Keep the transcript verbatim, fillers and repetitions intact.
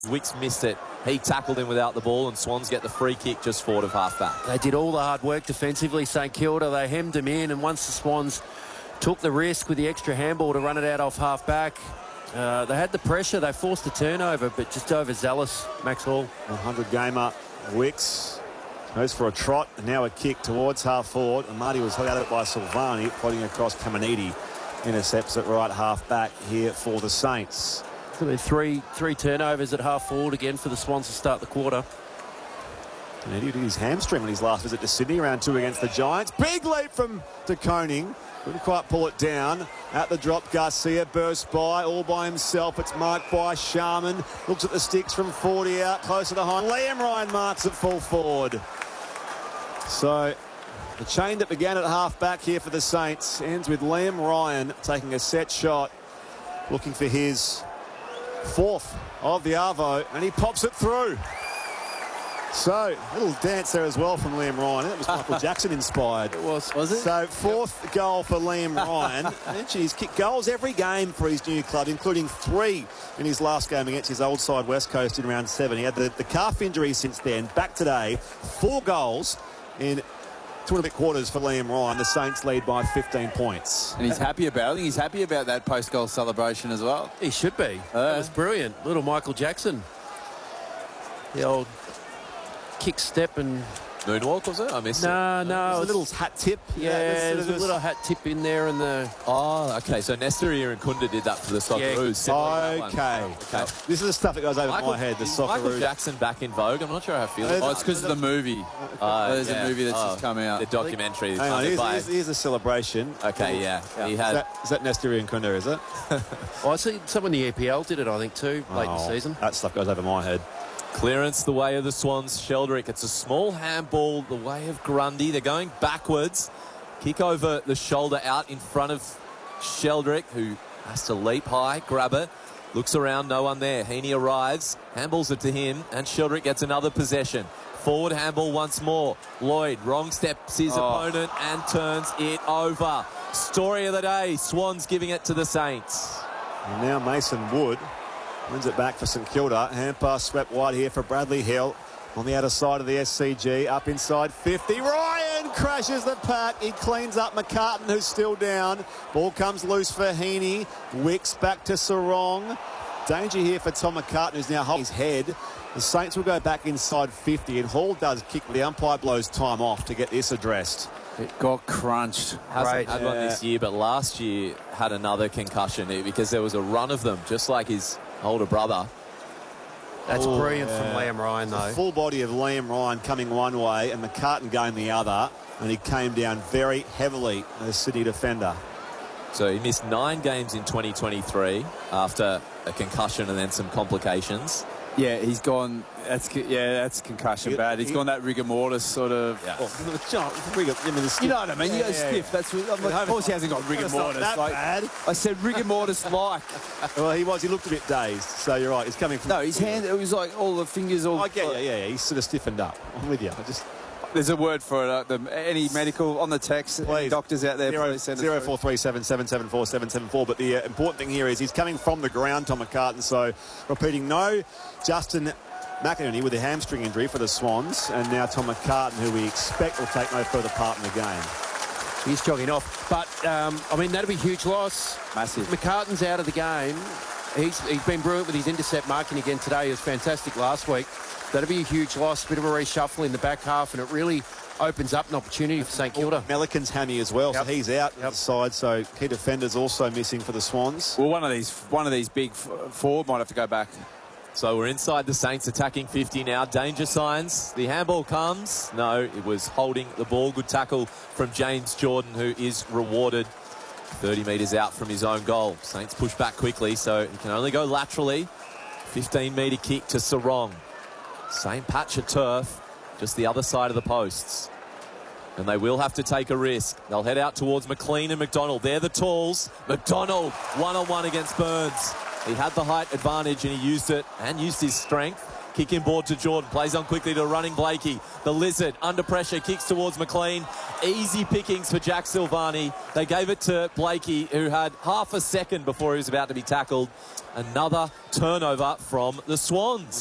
Wicks missed it. He tackled him without the ball, and Swans get the free kick just forward of half-back. They did all the hard work defensively, St Kilda. They hemmed him in, and once the Swans took the risk with the extra handball to run it out off half-back, uh, they had the pressure. They forced the turnover, but just overzealous, Max Hall. one hundred gamer Wicks goes for a trot, and now a kick towards half-forward. And Marty was held out of it by Silvani, floating across Caminiti. Intercepts at right half-back here for the Saints. So three three turnovers at half forward again for the Swans to start the quarter. And he did his hamstring on his last visit to Sydney, round two against the Giants. Big leap from De Koning. Couldn't quite pull it down. At the drop, Garcia bursts by, all by himself. It's marked by Sharman. Looks at the sticks from forty out, closer to home. Liam Ryan marks it full forward. So the chain that began at half-back here for the Saints ends with Liam Ryan taking a set shot, looking for his fourth of the Arvo, and he pops it through. So, a little dance there as well from Liam Ryan. That was Michael Jackson inspired. It was, was it? So, fourth yep. goal for Liam Ryan. And he's kicked goals every game for his new club, including three in his last game against his old side West Coast in round seven. He had the, the calf injury since then. Back today, four goals in two and a bit quarters for Liam Ryan. The Saints lead by fifteen points. And he's happy about it. He's happy about that post-goal celebration as well. He should be. Uh, that was brilliant. Little Michael Jackson. The old kick step and... Moonwalk, was it? I missed no, it. No, no. A little hat tip. Yeah, yeah there's a little hat tip in there. And the... Oh, OK. So Nestor and Kunda did that for the Socceroos. Yeah. OK. OK. This is the stuff that goes over Michael, my head, the Socceroos. Michael Jackson back in vogue? I'm not sure how I feel. Oh, it's because of the movie. Uh, There's yeah. a movie that's oh, just come out. The documentary. Hang on, here's, here's, here's a celebration. OK, yeah. yeah. He had... Is that, is that Nestor Kunda, is it? oh, I see someone in the E P L did it, I think, too, late oh, in the season. That stuff goes over my head. Clearance the way of the Swans. Sheldrick. It's a small handball the way of Grundy. They're going backwards. Kick over the shoulder out in front of Sheldrick, who has to leap high, grab it. Looks around, no one there. Heaney arrives, handballs it to him, and Sheldrick gets another possession. Forward handball once more. Lloyd, wrong steps his oh. opponent and turns it over. Story of the day, Swans giving it to the Saints. And now Mason Wood wins it back for St Kilda. Hand pass swept wide here for Bradley Hill. On the outer side of the S C G, up inside fifty. Ryan crashes the pack. He cleans up McCartan, who's still down. Ball comes loose for Heaney. Wicks back to Sarong. Danger here for Tom McCartan, who's now holding his head. The Saints will go back inside fifty, and Hall does kick, but the umpire blows time off to get this addressed. It got crunched. Hasn't Right. had one Yeah. this year, but last year had another concussion because there was a run of them, just like his older brother. That's Oh, brilliant yeah. from Liam Ryan, though. The full body of Liam Ryan coming one way and McCartan going the other, and he came down very heavily, the Sydney defender. So he missed nine games in twenty twenty-three after a concussion and then some complications. Yeah, he's gone. That's yeah, that's concussion He- bad. He's he- gone that rigor mortis sort of. Yeah. Oh, John, we got- I mean, the You know what I mean? You Yeah, go yeah, stiff. yeah. That's what, I'm like, of course he hasn't got rigor It's not mortis. that Like, bad. I said rigor mortis like. Well, he was. He looked a bit dazed. So you're right. He's coming from. No, his hand. It was like all the fingers. All. I get you. Yeah, yeah. He's sort of stiffened up. I'm with you. I just There's a word for it. Uh, the, any medical on the text. Any doctors out there, zero please send us zero through. four three seven seven seven four seven seven four. But the uh, important thing here is he's coming from the ground, Tom McCartan. So repeating, no Justin McInerney with a hamstring injury for the Swans, and now Tom McCartan, who we expect will take no further part in the game. He's jogging off. But, um, I mean, that'd be a huge loss. Massive. McCartan's out of the game. He's, he's been brilliant with his intercept marking again today. He was fantastic last week. That'd be a huge loss. Bit of a reshuffle in the back half, and it really opens up an opportunity for St Kilda. Melican's hammy as well, Yep. so he's out Yep. the side. So key defenders also missing for the Swans. Well, one of these, one of these big f- forward might have to go back. So we're inside the Saints attacking fifty now. Danger signs. The handball comes. No, it was holding the ball. Good tackle from James Jordan, who is rewarded thirty metres out from his own goal. Saints push back quickly, so he can only go laterally. fifteen metre kick to Sarong. Same patch of turf, just the other side of the posts. And they will have to take a risk. They'll head out towards McLean and McDonald. They're the talls. McDonald one-on-one against Burns. He had the height advantage and he used it and used his strength. Kick inboard to Jordan. Plays on quickly to running Blakey. The Lizard under pressure. Kicks towards McLean. Easy pickings for Jack Silvani. They gave it to Blakey, who had half a second before he was about to be tackled. Another turnover from the Swans.